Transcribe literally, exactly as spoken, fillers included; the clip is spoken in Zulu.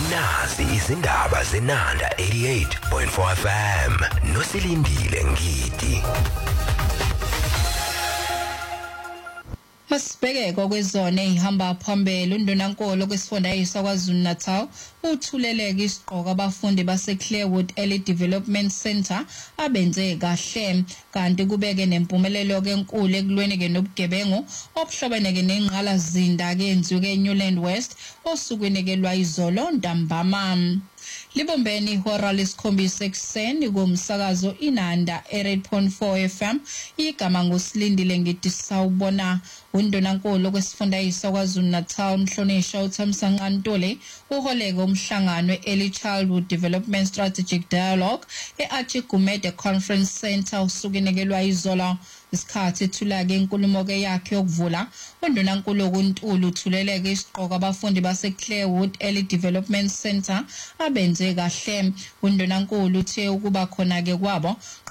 Nazi izindaba zenanda eighty-eight point four F M nosilindile ngidi. Masibheke kwezona ehamba phambili uNdunankulu kwesifundazwe kwaZulu Natal uthuleleke isiqhoko abafundi base Clearwood Early Development Center abenze kahle kanti kubeke nempumelelo enkulu ekulweni ke nobugebengu obuhlobene ke nenqala zinda ke enziwe eNewland West osukwini ke lwayizolo ntambama. Libombeni ihora lesikhombisa ekuseni kumsakazo Inanda eight point four F M igama ngosilindile ngithi sawubona uNdunankulu kwesifundazwe kwaZulu Natal Mhlonisha uThamsanqa Ntuli uholeke umhlangano early childhood development strategic dialogue eAchigumede Conference Center usukene ke lwayizolo isikhathi ethula ke inkulumo ke yakhe yokuvula uNdunankulu kuNtuli uthuleleke isiqhoko abafundi base Clearwood Early Development Center abenze kahle uNdunankulu uthe ukuba khona ke kwabo